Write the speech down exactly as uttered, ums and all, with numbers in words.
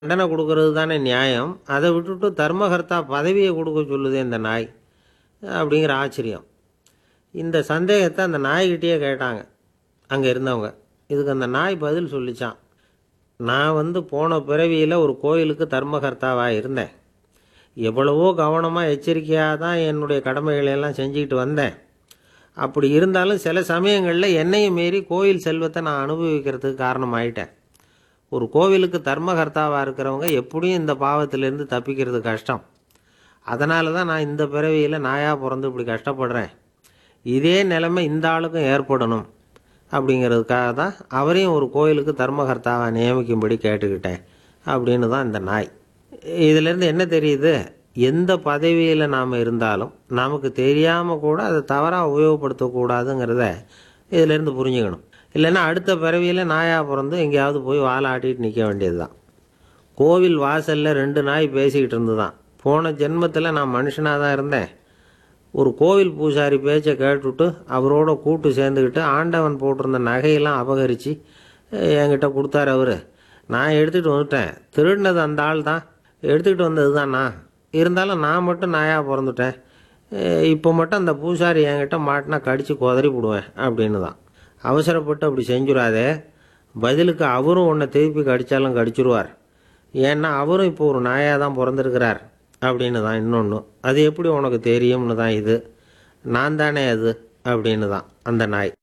தண்டனை கொடுக்கறது தானே நியாயம். அதை விட்டுட்டு தர்மகர்த்தா பதவியை கொடுக்க சொல்லுதே இந்த நாய் அப்படிங்கிற ஆச்சரியம். இந்த சந்தேகத்தை அந்த நாய்கிட்டேயே கேட்டாங்க அங்கே இருந்தவங்க. இதுக்கு அந்த நாய் பதில் சொல்லிச்சான், நான் வந்து போன பிறவியில் ஒரு கோயிலுக்கு தர்மகர்த்தாவாக இருந்தேன். எவ்வளவோ கவனமாக எச்சரிக்கையாக தான் என்னுடைய கடமைகளை எல்லாம் செஞ்சுக்கிட்டு வந்தேன். அப்படி இருந்தாலும் சில சமயங்களில் என்னையும் மீறி கோயில் செல்வத்தை நான் அனுபவிக்கிறதுக்கு காரணமாயிட்டேன். ஒரு கோவிலுக்கு தர்மகர்த்தாவாக இருக்கிறவங்க எப்படியும் இந்த பாவத்திலேருந்து தப்பிக்கிறது கஷ்டம். அதனால தான் நான் இந்த பிறவியில் நாயாக பிறந்து இப்படி கஷ்டப்படுறேன். இதே நிலைமை இந்த ஆளுக்கும் ஏற்படணும் அப்படிங்கிறதுக்காக தான் அவரையும் ஒரு கோயிலுக்கு தர்மகர்த்தாவாக நியமிக்கும்படி கேட்டுக்கிட்டேன் அப்படின்னு தான் இந்த நாய். இதிலேருந்து என்ன தெரியுது, எந்த பதவியில் நாம் இருந்தாலும் நமக்கு தெரியாமல் கூட அதை தவறாக உபயோகப்படுத்தக்கூடாதுங்கிறத இதிலேருந்து புரிஞ்சுக்கணும். இல்லைன்னா அடுத்த பிறவியில் நாயாக பிறந்து எங்கேயாவது போய் வாழை ஆட்டிகிட்டு நிற்க வேண்டியது தான். கோவில் வாசலில் ரெண்டு நாய் பேசிக்கிட்டு இருந்து தான், போன ஜென்மத்தில் நான் மனுஷனாக தான் இருந்தேன். ஒரு கோவில் பூசாரி பேச்சை கேட்டுவிட்டு அவரோட கூட்டு சேர்ந்துக்கிட்டு ஆண்டவன் போட்டிருந்த நகையெல்லாம் அபகரித்து என்கிட்ட கொடுத்தாரு அவர். நான் எடுத்துகிட்டு வந்துட்டேன். திருடினது அந்த ஆள் தான், எடுத்துக்கிட்டு வந்தது தான் நான். இருந்தாலும் நான் மட்டும் நாயாக பிறந்துட்டேன். இப்போ மட்டும் அந்த பூசாரி என்கிட்ட மாட்டினா கடித்து குதறி போடுவேன் அப்படின்னு தான். அவசரப்பட்டு அப்படி செஞ்சுடாதே, பதிலுக்கு அவரும் உன்னை திருப்பி கடித்தாலும் கடிச்சிருவார். ஏன்னா அவரும் இப்போ ஒரு நாயாக தான் பிறந்திருக்கிறார் அப்படின்னு தான் இன்னொன்று. அது எப்படி உனக்கு தெரியும்னு தான் இது. நான் தானே அது அப்படின்னு தான் அந்த நாய்.